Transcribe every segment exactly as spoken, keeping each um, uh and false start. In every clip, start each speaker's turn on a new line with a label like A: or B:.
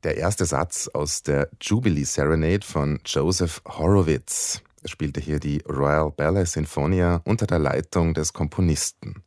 A: Der erste Satz aus der Jubilee Serenade von Joseph Horowitz. Er spielte hier die Royal Ballet Sinfonia unter der Leitung des Komponisten.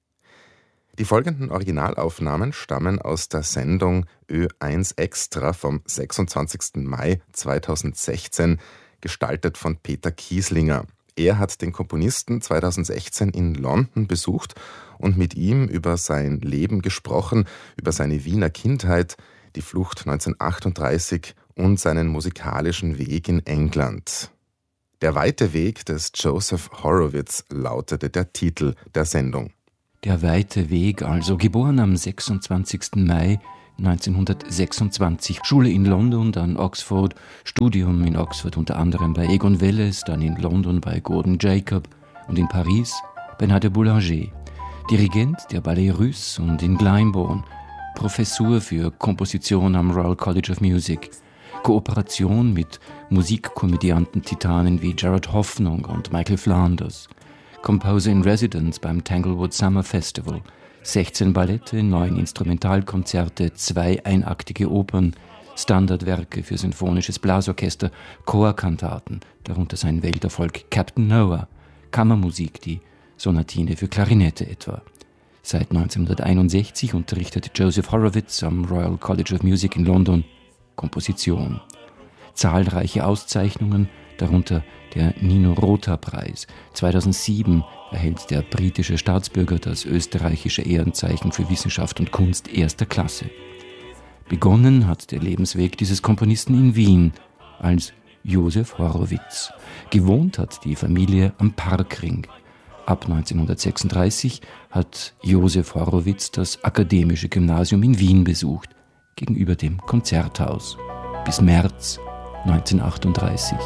A: Die folgenden Originalaufnahmen stammen aus der Sendung Ö eins Extra vom sechsundzwanzigsten Mai zweitausendsechzehn, gestaltet von Peter Kieslinger. Er hat den Komponisten zweitausendsechzehn in London besucht und mit ihm über sein Leben gesprochen, über seine Wiener Kindheit, die Flucht neunzehnhundertachtunddreißig und seinen musikalischen Weg in England. Der weite Weg des Joseph Horowitz lautete der Titel der Sendung.
B: Der weite Weg, also geboren am sechsundzwanzigsten Mai neunzehnhundertsechsundzwanzig, Schule in London, dann Oxford, Studium in Oxford unter anderem bei Egon Welles, dann in London bei Gordon Jacob und in Paris bei Nadia Boulanger, Dirigent der Ballet Russe und in Glyndebourne, Professur für Komposition am Royal College of Music, Kooperation mit Musikkomödianten-Titanen wie Gerard Hoffnung und Michael Flanders, Composer in Residence beim Tanglewood Summer Festival, sechzehn Ballette, neun Instrumentalkonzerte, zwei einaktige Opern, Standardwerke für sinfonisches Blasorchester, Chorkantaten, darunter sein Welterfolg Captain Noah, Kammermusik, die Sonatine für Klarinette etwa. Seit neunzehnhunderteinundsechzig unterrichtete Joseph Horowitz am Royal College of Music in London Komposition. Zahlreiche Auszeichnungen, darunter der Nino-Rota-Preis. zweitausendsieben erhält der britische Staatsbürger das österreichische Ehrenzeichen für Wissenschaft und Kunst erster Klasse. Begonnen hat der Lebensweg dieses Komponisten in Wien als Joseph Horowitz. Gewohnt hat die Familie am Parkring. Ab neunzehnhundertsechsunddreißig hat Joseph Horowitz das Akademische Gymnasium in Wien besucht, gegenüber dem Konzerthaus, bis März neunzehnhundertachtunddreißig.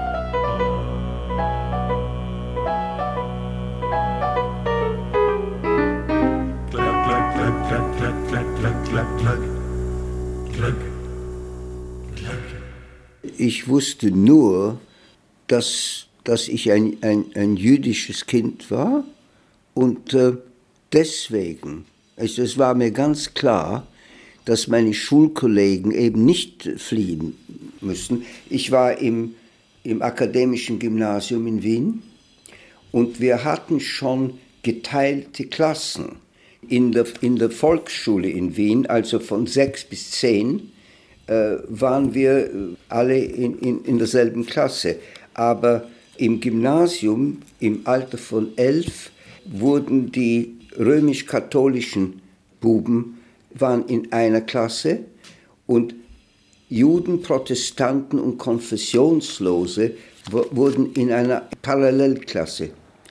C: Ich wusste nur, dass, dass ich ein, ein, ein jüdisches Kind war und äh, deswegen, also es war mir ganz klar, dass meine Schulkollegen eben nicht fliehen müssen. Ich war im, im Akademischen Gymnasium in Wien und wir hatten schon geteilte Klassen. In der, in der Volksschule in Wien, also von sechs bis zehn, äh, waren wir alle in, in, in derselben Klasse. Aber im Gymnasium, im Alter von elf, wurden die römisch-katholischen Buben waren in einer Klasse und Juden, Protestanten und Konfessionslose w- wurden in einer Parallelklasse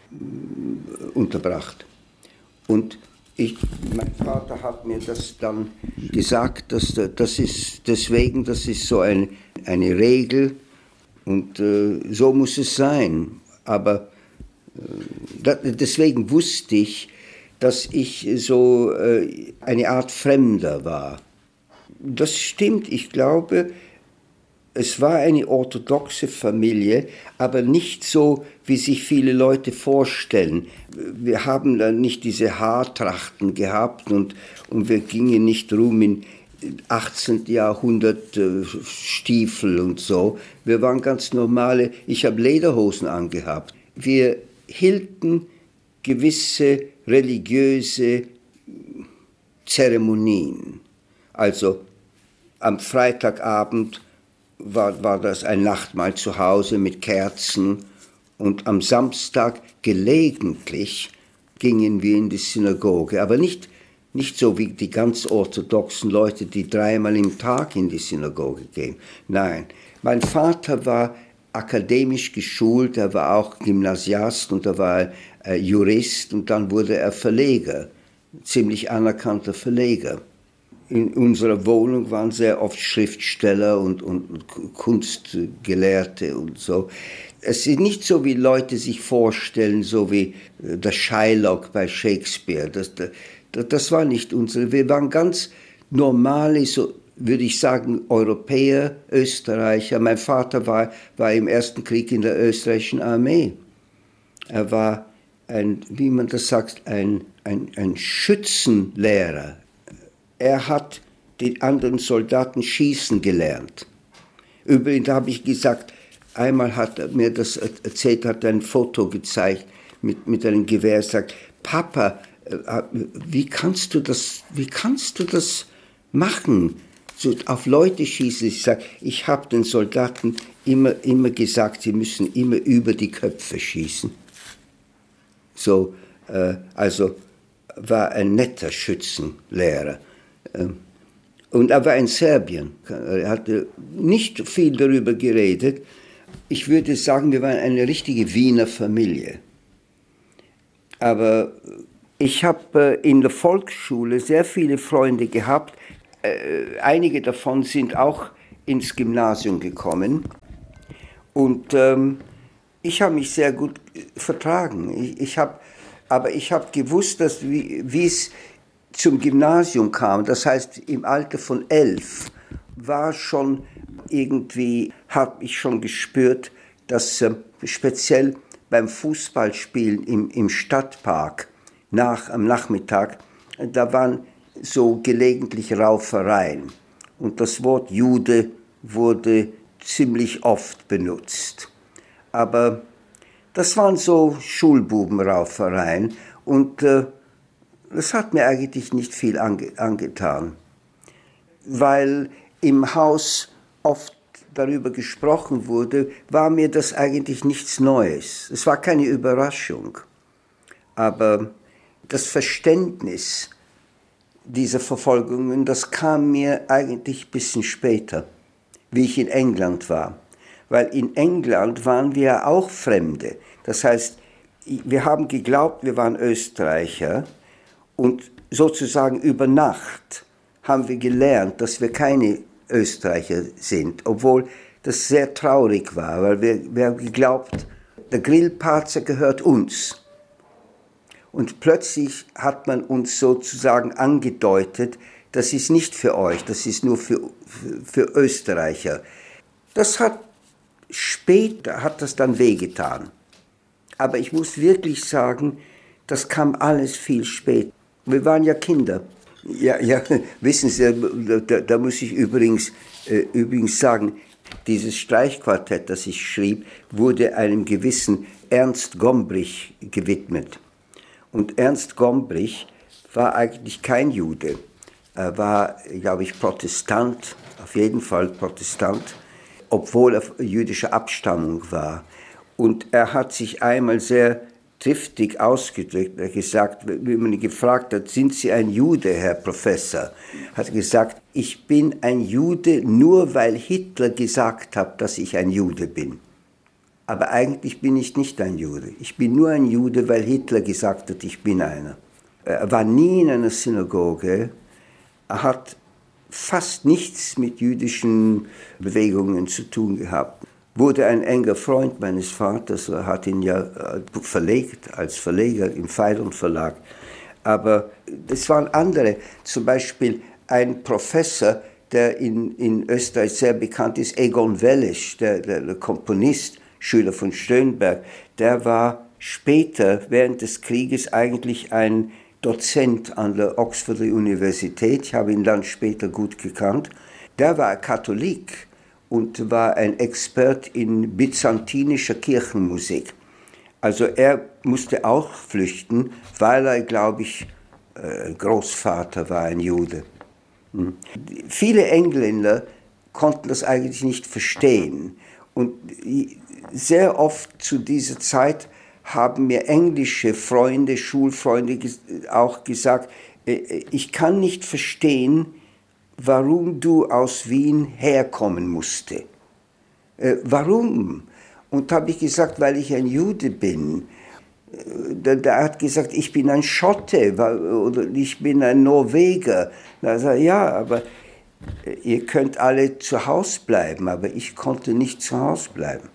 C: unterbracht. Und ich, mein Vater hat mir das dann gesagt, dass das ist deswegen, das ist so eine, eine Regel und äh, so muss es sein. Aber äh, da, deswegen wusste ich, dass ich so äh, eine Art Fremder war. Das stimmt, ich glaube, es war eine orthodoxe Familie, aber nicht so, wie sich viele Leute vorstellen. Wir haben dann nicht diese Haartrachten gehabt und, und wir gingen nicht rum in achtzehnten Jahrhundert äh, Stiefel und so. Wir waren ganz normale, ich habe Lederhosen angehabt. Wir hielten gewisse religiöse Zeremonien. Also am Freitagabend war, war das ein Nachtmahl zu Hause mit Kerzen und am Samstag gelegentlich gingen wir in die Synagoge, aber nicht, nicht so wie die ganz orthodoxen Leute, die dreimal im Tag in die Synagoge gehen. Nein, mein Vater war akademisch geschult, er war auch Gymnasiast und er war äh, Jurist und dann wurde er Verleger, ziemlich anerkannter Verleger. In unserer Wohnung waren sehr oft Schriftsteller und, und, und Kunstgelehrte und so. Es ist nicht so, wie Leute sich vorstellen, so wie der Shylock bei Shakespeare. Das, das, das war nicht unsere. Wir waren ganz normale, so würde ich sagen, Europäer, Österreicher. Mein Vater war, war im Ersten Krieg in der österreichischen Armee. Er war ein, wie man das sagt, ein, ein, ein Schützenlehrer. Er hat die anderen Soldaten schießen gelernt. Übrigens habe ich gesagt, einmal hat er mir das erzählt, hat er ein Foto gezeigt mit, mit einem Gewehr, sagt, Papa, wie kannst du das, wie kannst du das machen? So auf Leute schießen. Ich sage, ich habe den Soldaten immer, immer gesagt, sie müssen immer über die Köpfe schießen. So, äh, also war ein netter Schützenlehrer. Ähm, und er war in Serbien. Er hatte nicht viel darüber geredet. Ich würde sagen, wir waren eine richtige Wiener Familie. Aber ich habe in der Volksschule sehr viele Freunde gehabt. Äh, einige davon sind auch ins Gymnasium gekommen. Und ähm, ich habe mich sehr gut vertragen. Ich, ich hab, aber ich habe gewusst, dass wie, wie es zum Gymnasium kam, das heißt im Alter von elf, war schon irgendwie, habe ich schon gespürt, dass äh, speziell beim Fußballspielen im, im Stadtpark nach, am Nachmittag, da waren so gelegentlich Raufereien. Und das Wort Jude wurde ziemlich oft benutzt. Aber das waren so Schulbubenraufereien und äh, das hat mir eigentlich nicht viel ange- angetan, weil im Haus oft darüber gesprochen wurde, war mir das eigentlich nichts Neues. Es war keine Überraschung. Aber das Verständnis dieser Verfolgungen, das kam mir eigentlich ein bisschen später, wie ich in England war. Weil in England waren wir auch Fremde. Das heißt, wir haben geglaubt, wir waren Österreicher und sozusagen über Nacht haben wir gelernt, dass wir keine Österreicher sind, obwohl das sehr traurig war, weil wir, wir haben geglaubt, der Grillparzer gehört uns. Und plötzlich hat man uns sozusagen angedeutet, das ist nicht für euch, das ist nur für, für, für Österreicher. Das hat später, hat das dann wehgetan. Aber ich muss wirklich sagen, das kam alles viel später. Wir waren ja Kinder. Ja, ja, wissen Sie, da, da muss ich übrigens, äh, übrigens sagen, dieses Streichquartett, das ich schrieb, wurde einem gewissen Ernst Gombrich gewidmet. Und Ernst Gombrich war eigentlich kein Jude. Er war, glaube ich, Protestant, auf jeden Fall Protestant, obwohl er jüdischer Abstammung war. Und er hat sich einmal sehr triftig ausgedrückt. Er hat gesagt, wie man ihn gefragt hat, sind Sie ein Jude, Herr Professor? Hat er gesagt, ich bin ein Jude nur, weil Hitler gesagt hat, dass ich ein Jude bin. Aber eigentlich bin ich nicht ein Jude. Ich bin nur ein Jude, weil Hitler gesagt hat, ich bin einer. Er war nie in einer Synagoge. Er hat fast nichts mit jüdischen Bewegungen zu tun gehabt. Wurde ein enger Freund meines Vaters, er hat ihn ja verlegt, als Verleger im Pfeilern Verlag. Aber es waren andere, zum Beispiel ein Professor, der in, in Österreich sehr bekannt ist, Egon Welisch, der, der, der Komponist, Schüler von Schönberg, der war später, während des Krieges, eigentlich ein Dozent an der Oxforder Universität. Ich habe ihn dann später gut gekannt. Der war Katholik und war ein Expert in byzantinischer Kirchenmusik. Also er musste auch flüchten, weil er, glaube ich, Großvater war ein Jude. Hm. Viele Engländer konnten das eigentlich nicht verstehen. Und sehr oft zu dieser Zeit haben mir englische Freunde, Schulfreunde auch gesagt, ich kann nicht verstehen, warum du aus Wien herkommen musste. Äh, warum? Und da habe ich gesagt, weil ich ein Jude bin. Der, der hat gesagt, ich bin ein Schotte oder ich bin ein Norweger. Da sagt er, ja, aber ihr könnt alle zu Hause bleiben, aber ich konnte nicht zu Hause bleiben.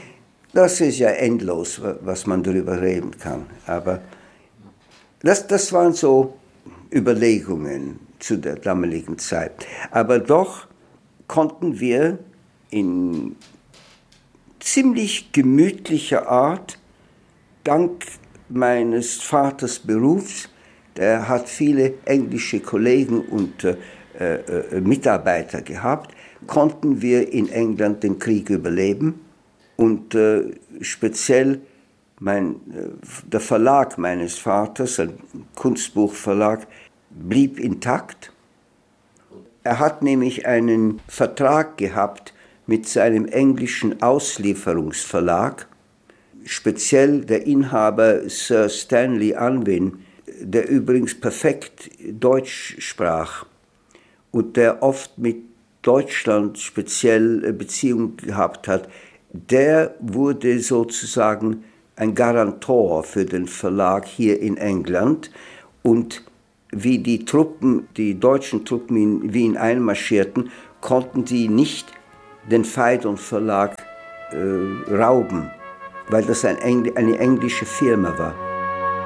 C: Das ist ja endlos, was man darüber reden kann. Aber das, das waren so Überlegungen zu der damaligen Zeit. Aber doch konnten wir in ziemlich gemütlicher Art, dank meines Vaters Berufs, der hat viele englische Kollegen und äh, äh, Mitarbeiter gehabt, konnten wir in England den Krieg überleben. Und äh, speziell mein, äh, der Verlag meines Vaters, ein Kunstbuchverlag, blieb intakt. Er hat nämlich einen Vertrag gehabt mit seinem englischen Auslieferungsverlag. Speziell der Inhaber Sir Stanley Unwin, der übrigens perfekt Deutsch sprach und der oft mit Deutschland speziell Beziehungen gehabt hat, der wurde sozusagen ein Garantor für den Verlag hier in England. Und wie die Truppen, die deutschen Truppen in Wien einmarschierten, konnten die nicht den Phaidon Verlag äh, rauben, weil das ein Engl- eine englische Firma war.